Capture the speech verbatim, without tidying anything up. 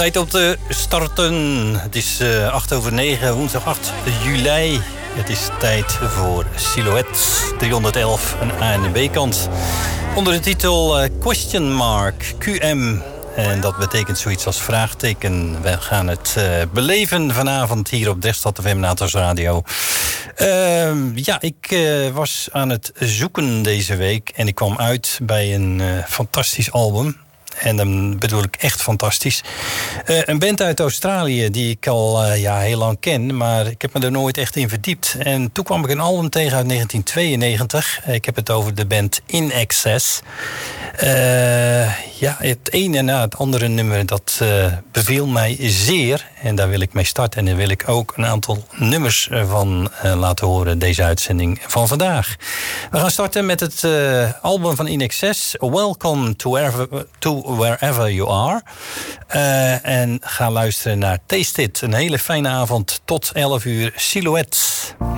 Tijd om te starten. Het is uh, acht over negen, woensdag acht juli. Het is tijd voor Silhouette driehonderdelf, een A en een B-kant. Onder de titel uh, Question Mark, Q M. En dat betekent zoiets als vraagteken. We gaan het uh, beleven vanavond hier op Dresstad F M Natas Radio. Uh, ja, ik uh, was aan het zoeken deze week en ik kwam uit bij een uh, fantastisch album. En dan bedoel ik echt fantastisch. Uh, een band uit Australië die ik al uh, ja, heel lang ken, maar ik heb me er nooit echt in verdiept. En toen kwam ik een album tegen uit negentien tweeënnegentig. Ik heb het over de band In Excess. Uh, ja, het ene na het andere nummer, dat uh, beviel mij zeer. En daar wil ik mee starten. En daar wil ik ook een aantal nummers van uh, laten horen, deze uitzending van vandaag. We gaan starten met het uh, album van In Excess. Welcome to wherever, to wherever you are. Uh, en ga luisteren naar Taste It. Een hele fijne avond tot elf uur. Silhouette.